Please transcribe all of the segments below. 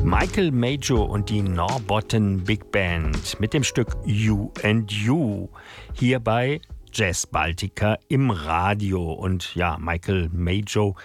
Michael Major und die Norrbotten Big Band mit dem Stück You and You. Hier bei Jazz Baltica im Radio. Und ja, Michael Major,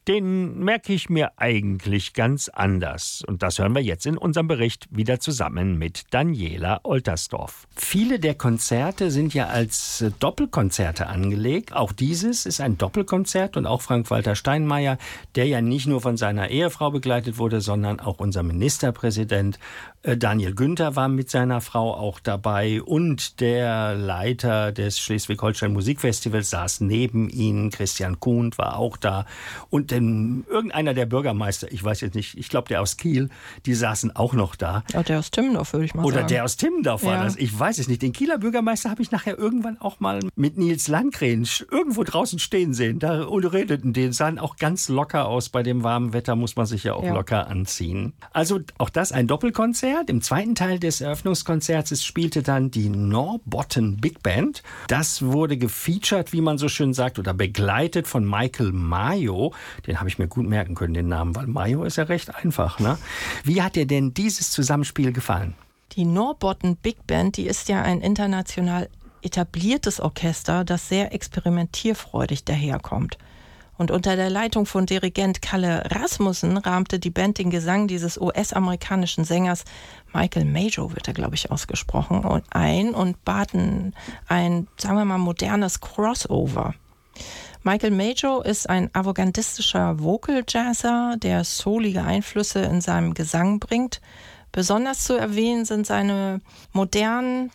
den merke ich mir eigentlich ganz anders. Und das hören wir jetzt in unserem Bericht wieder zusammen mit Daniela Oltersdorf. Viele der Konzerte sind ja als Doppelkonzerte angelegt. Auch dieses ist ein Doppelkonzert. Und auch Frank-Walter Steinmeier, der ja nicht nur von seiner Ehefrau begleitet wurde, sondern auch unser Ministerpräsident Daniel Günther war mit seiner Frau auch dabei. Und der Leiter des Schleswig-Holstein Musikfestivals saß neben ihnen. Christian Kuhn war auch da. Und irgendeiner der Bürgermeister, ich weiß jetzt nicht, ich glaube der aus Kiel, die saßen auch noch da. Ja, der aus Timmendorf, würde ich mal sagen. Oder der aus Timmendorf war das, ich weiß es nicht. Den Kieler Bürgermeister habe ich nachher irgendwann auch mal mit Nils Landgren irgendwo draußen stehen sehen. Da redeten die, sahen auch ganz locker aus. Bei dem warmen Wetter muss man sich ja auch locker anziehen. Also auch das ein Doppelkonzert. Im zweiten Teil des Eröffnungskonzerts spielte dann die Norrbotten Big Band. Das wurde gefeatured, wie man so schön sagt, oder begleitet von Michael Mayo. Den habe ich mir gut merken können, den Namen, weil Mayo ist ja recht einfach, ne? Wie hat dir denn dieses Zusammenspiel gefallen? Die Norrbotten Big Band, die ist ja ein international etabliertes Orchester, das sehr experimentierfreudig daherkommt. Und unter der Leitung von Dirigent Kalle Rasmussen rahmte die Band den Gesang dieses US-amerikanischen Sängers, Michael Major wird er, glaube ich, ausgesprochen, ein und baten ein, sagen wir mal, modernes Crossover. Michael Major ist ein avantgardistischer Vocal-Jazzer, der soulige Einflüsse in seinem Gesang bringt. Besonders zu erwähnen sind seine modernen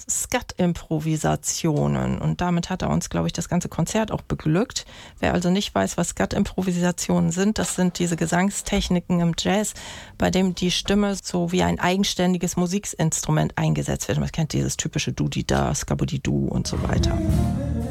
Skat-Improvisationen. Und damit hat er uns, glaube ich, das ganze Konzert auch beglückt. Wer also nicht weiß, was Skat-Improvisationen sind, das sind diese Gesangstechniken im Jazz, bei dem die Stimme so wie ein eigenständiges Musikinstrument eingesetzt wird. Man kennt dieses typische Du-Di-Da, Skabudi-Du und so weiter.